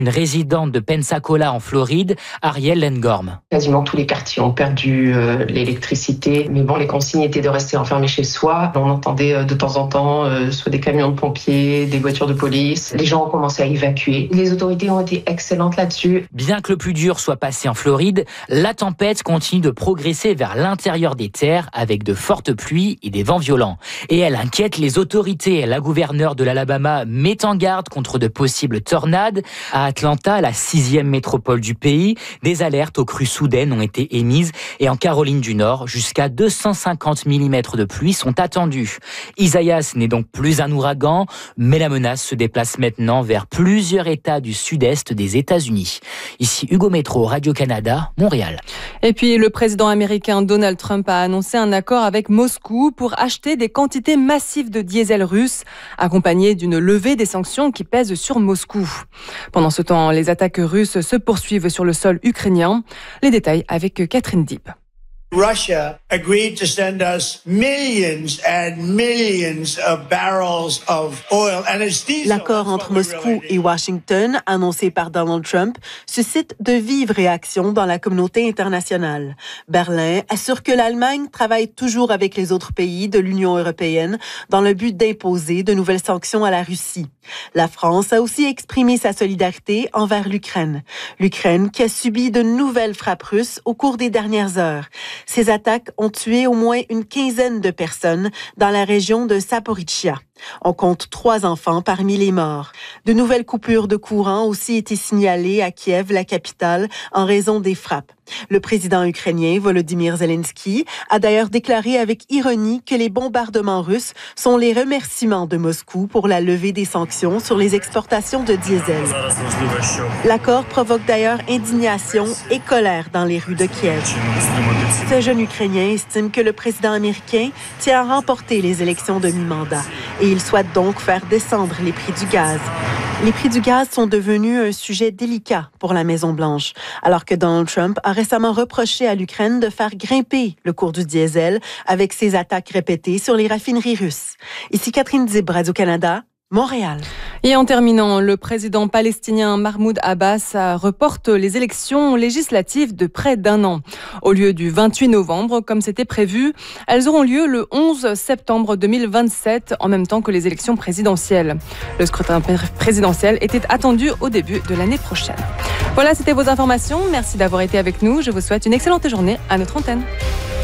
Une résidente de Pensacola en Floride, Ariel Lengorm. Quasiment tous les quartiers ont perdu l'électricité, mais bon, les consignes étaient de rester enfermés chez soi. On entendait de temps en temps soit des camions de pompiers, des voitures de police. Les gens ont commencé à évacuer. Les autorités ont été excellentes là-dessus. Bien que le plus dur soit passé en Floride, la tempête continue de progresser vers l'intérieur des terres avec de fortes pluies et des vents violents. Et elle inquiète les autorités. La gouverneure de l'Alabama met en garde contre de possibles tornades. À Atlanta, la 6e métropole du pays, des alertes aux crues soudaines ont été émises. Et en Caroline du Nord, jusqu'à 250 mm de pluie sont attendus. Isaias n'est donc plus un ouragan, mais la menace se déplace maintenant vers plusieurs États du sud-est des États-Unis. Ici Hugo Métro, Radio-Canada, Montréal. Et puis le président américain Donald Trump a annoncé un accord avec Moscou pour acheter des quantités massives de diesel russe, accompagné d'une levée des sanctions qui pèsent sur Moscou. Pendant ce temps, les attaques russes se poursuivent sur le sol ukrainien. Les détails avec Catherine Deeb. Russia agreed to send us millions and millions of barrels of oil. L'accord entre Moscou et Washington, annoncé par Donald Trump, suscite de vives réactions dans la communauté internationale. Berlin assure que l'Allemagne travaille toujours avec les autres pays de l'Union européenne dans le but d'imposer de nouvelles sanctions à la Russie. La France a aussi exprimé sa solidarité envers l'Ukraine. L'Ukraine qui a subi de nouvelles frappes russes au cours des dernières heures. Ces attaques ont tué au moins une quinzaine de personnes dans la région de Zaporizhzhia. On compte 3 enfants parmi les morts. De nouvelles coupures de courant ont aussi été signalées à Kiev, la capitale, en raison des frappes. Le président ukrainien Volodymyr Zelensky a d'ailleurs déclaré avec ironie que les bombardements russes sont les remerciements de Moscou pour la levée des sanctions sur les exportations de diesel. L'accord provoque d'ailleurs indignation et colère dans les rues de Kiev. Ce jeune Ukrainien estime que le président américain tient à remporter les élections de mi-mandat et il souhaite donc faire descendre les prix du gaz. Les prix du gaz sont devenus un sujet délicat pour la Maison-Blanche, alors que Donald Trump a récemment reproché à l'Ukraine de faire grimper le cours du diesel avec ses attaques répétées sur les raffineries russes. Ici Catherine Deeb, Radio-Canada, Montréal. Et en terminant, le président palestinien Mahmoud Abbas reporte les élections législatives de près d'1 an. Au lieu du 28 novembre, comme c'était prévu, elles auront lieu le 11 septembre 2027, en même temps que les élections présidentielles. Le scrutin présidentiel était attendu au début de l'année prochaine. Voilà, c'était vos informations. Merci d'avoir été avec nous. Je vous souhaite une excellente journée à notre antenne.